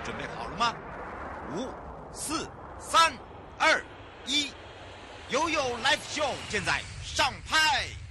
准备好了吗？5、4、3、2、1，悠悠 Live Show 现在上拍。